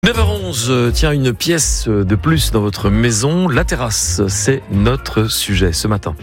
9h11, tiens, une pièce de plus dans votre maison. La terrasse, c'est notre sujet ce matin.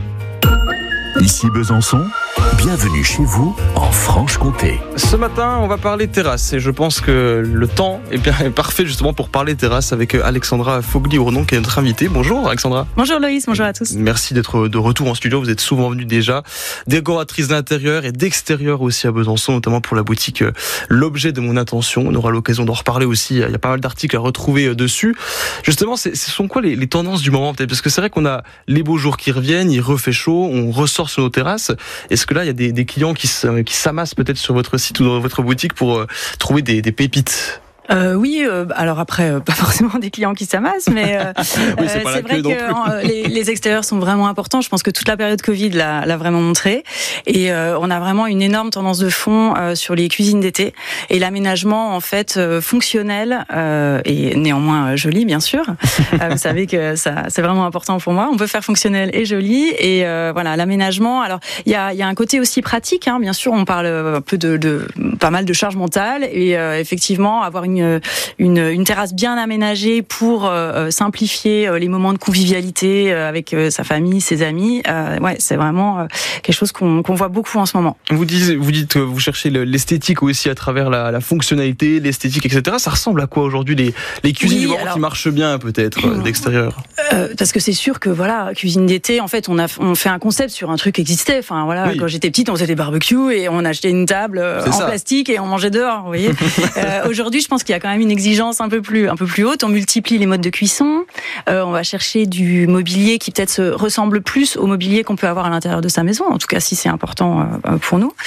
Ici Besançon, bienvenue chez vous en Franche-Comté. Ce matin, on va parler terrasse et je pense que le temps est parfait justement pour parler terrasse avec Alexandra Fogli-Ournon qui est notre invitée. Bonjour Alexandra. Bonjour Loïs, bonjour à tous. Merci d'être de retour en studio, vous êtes souvent venue déjà. Décoratrice d'intérieur et d'extérieur aussi à Besançon, notamment pour la boutique L'Objet de mon attention. On aura l'occasion d'en reparler aussi, il y a pas mal d'articles à retrouver dessus. Justement, ce sont quoi les tendances du moment peut-être? Parce que c'est vrai qu'on a les beaux jours qui reviennent, il refait chaud, on ressort sur nos terrasses. Est-ce que là, il y a des clients qui s'amassent peut-être sur votre site ou dans votre boutique pour trouver des pépites? Oui, alors après, pas forcément des clients qui s'amassent, mais oui, c'est vrai que les extérieurs sont vraiment importants. Je pense que toute la période Covid l'a vraiment montré. Et on a vraiment une énorme tendance de fond sur les cuisines d'été. Et l'aménagement, en fait, fonctionnel et néanmoins joli, bien sûr. Vous savez que ça, c'est vraiment important pour moi. On peut faire fonctionnel et joli. Et voilà, l'aménagement. Alors, il y a un côté aussi pratique, hein. Bien sûr, on parle un peu de pas mal de charge mentale. Et effectivement, avoir une terrasse bien aménagée pour simplifier les moments de convivialité avec sa famille, ses amis. Ouais, c'est vraiment quelque chose qu'on voit beaucoup en ce moment. Vous dites que vous cherchez l'esthétique aussi à travers la fonctionnalité, l'esthétique, etc. Ça ressemble à quoi aujourd'hui les cuisines du moment qui marchent bien peut-être d'extérieur? Parce que c'est sûr que voilà, cuisine d'été, en fait, on fait un concept sur un truc qui existait. Enfin voilà, quand j'étais petite, on faisait des barbecues et on achetait une table en plastique et on mangeait dehors. Vous voyez. Aujourd'hui, je pense qu'il y a quand même une exigence un peu plus haute. On multiplie les modes de cuisson. On va chercher du mobilier qui peut-être se ressemble plus au mobilier qu'on peut avoir à l'intérieur de sa maison. En tout cas, si c'est important pour nous.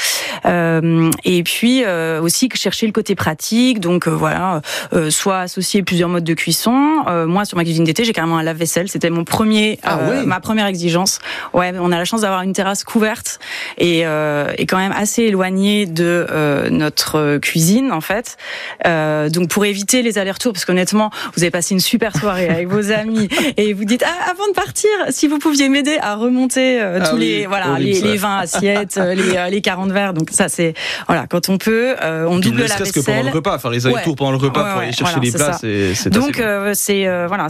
Et puis aussi chercher le côté pratique. Donc voilà, soit associer plusieurs modes de cuisson. Moi, sur ma cuisine d'été, j'ai carrément un lave-vaisselle. C'était ma première exigence. Ouais, on a la chance d'avoir une terrasse couverte et quand même assez éloignée de notre cuisine en fait. Donc pour éviter les allers-retours, parce qu'honnêtement, vous avez passé une super soirée avec vos amis et vous dites avant de partir, si vous pouviez m'aider à remonter tous les 20 assiettes, les 40 verres. Donc ça c'est voilà, quand on peut, on double la vaisselle. Que pendant le repas, faire les allers-retours pendant le repas pour aller chercher les plats, c'est donc c'est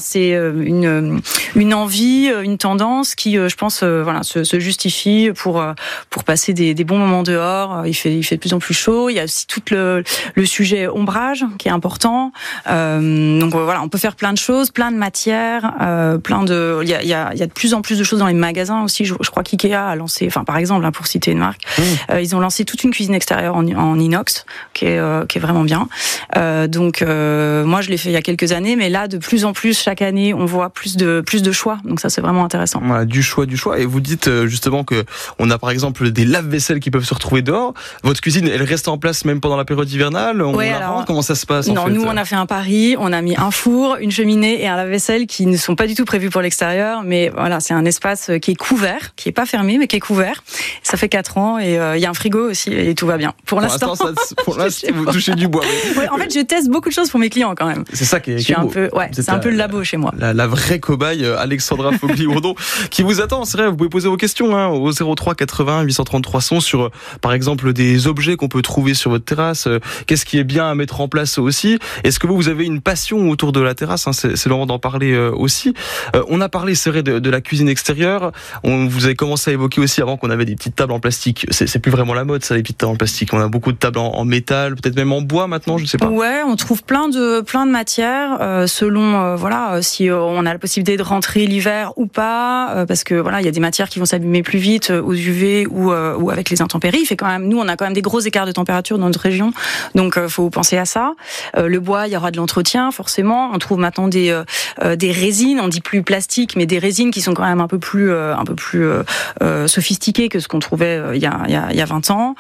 une envie, une tendance qui, je pense, se justifie pour passer des bons moments dehors. Il fait de plus en plus chaud. Il y a aussi tout le sujet ombrage qui est important. Donc voilà, on peut faire plein de choses, plein de matières, il y a de plus en plus de choses dans les magasins aussi. Je crois qu'IKEA a lancé, par exemple, pour citer une marque, ils ont lancé toute une cuisine extérieure en inox qui est vraiment bien. Donc moi je l'ai fait il y a quelques années, mais là de plus en plus chaque année on voit plus de choix. Donc ça c'est vraiment intéressant. Voilà, du choix. Et vous dites justement que on a par exemple des lave-vaisselle qui peuvent se retrouver dehors. Votre cuisine, elle reste en place même pendant la période hivernale? Comment ça se passe? Non, nous on a fait un pari, on a mis un four, une cheminée et un lave-vaisselle qui ne sont pas du tout prévus pour l'extérieur, mais voilà, c'est un espace qui est couvert, qui est pas fermé mais qui est couvert. Ça fait 4 ans et il y a un frigo aussi et tout va bien. Pour l'instant, vous touchez du bois. Ouais, en fait, je teste beaucoup de choses pour mes clients quand même. C'est ça qui est beau. C'est un peu le labo chez moi. La vraie cobaye Alexandra Fogli-Ournon qui vous attend. C'est vrai, vous pouvez poser vos questions au 03 80 833 100 sur par exemple des objets qu'on peut trouver sur votre terrasse. Qu'est-ce qui est bien à mettre en place aussi? Est-ce que vous avez une passion autour de la terrasse? C'est le moment d'en parler aussi. On a parlé, c'est vrai, de la cuisine extérieure. Vous avez commencé à évoquer aussi avant qu'on avait des petites tables en plastique. C'est plus vraiment la mode, ça, les petites tables en plastique. On a beaucoup de tables en métal, peut-être même en bois maintenant, je sais pas. Ouais, on trouve plein de matières selon si on a la possibilité de rentrer l'hiver ou pas, parce que voilà, il y a des matières qui vont s'abîmer plus vite aux UV ou avec les intempéries. Nous on a quand même des gros écarts de température dans notre région, donc faut penser à ça. Le bois, il y aura de l'entretien forcément. On trouve maintenant des résines, on dit plus plastique, mais des résines qui sont quand même un peu plus sophistiquées que ce qu'on trouvait il y a 20 ans.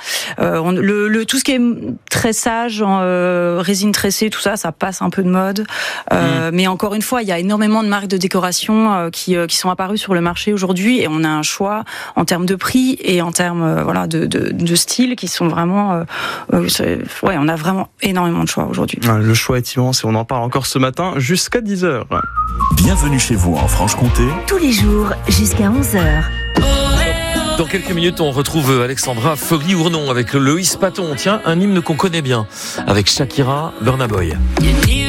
Tout ce qui est tressage, résine tressée, tout ça passe un peu de mode. Mais encore une fois, il y a énormément de marques de décoration qui sont apparues sur le marché aujourd'hui et on a un choix en termes de prix et en termes de style qui sont vraiment on a vraiment énormément de choix aujourd'hui. Le choix est immense et on en parle encore ce matin jusqu'à 10h. Bienvenue chez vous en Franche-Comté. Tous les jours jusqu'à 11h. Dans quelques minutes, on retrouve Alexandra Fogli-Ournon avec Loïs Paton. Tiens, un hymne qu'on connaît bien avec Shakira, Burna Boy.